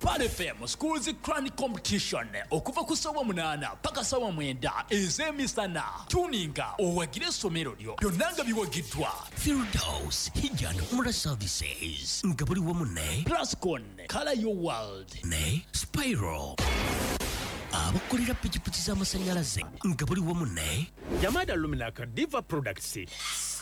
Pal FM Schools Crown Competition okuva ku ssaawa 8 paka ssaawa 9 ez'emisana. Tuninga owagire essomero lyo byonna nga biwagiddwa. Firdaus Hijjan Umrah Services nga buli wamu ne Plascon Color Your World ne Spiral abakolera pikipiki z'amasannyalaze nga buli wamu ne Yamada Luminaca Diva Products